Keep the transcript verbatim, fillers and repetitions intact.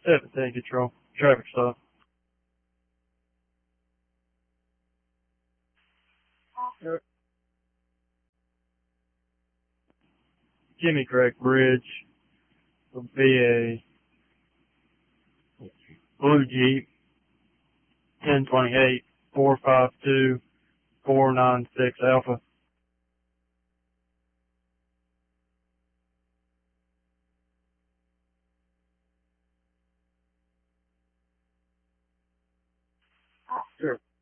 seventeen control. Traffic stop. Yep. Jimmy Crack Bridge will be a blue Jeep, ten twenty-eight, four five two, four nine six Alpha. Sure.